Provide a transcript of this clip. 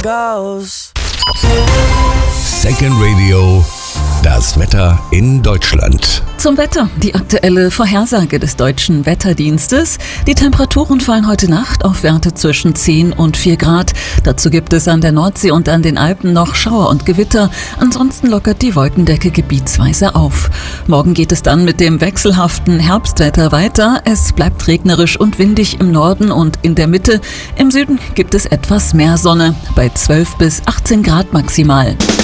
Second Radio, das Wetter in Deutschland. Zum Wetter, die aktuelle Vorhersage des Deutschen Wetterdienstes. Die Temperaturen fallen heute Nacht auf Werte zwischen 10 und 4 Grad. Dazu gibt es an der Nordsee und an den Alpen noch Schauer und Gewitter. Ansonsten lockert die Wolkendecke gebietsweise auf. Morgen geht es dann mit dem wechselhaften Herbstwetter weiter. Es bleibt regnerisch und windig im Norden und in der Mitte. Im Süden gibt es etwas mehr Sonne, bei 12 bis 18 Grad maximal.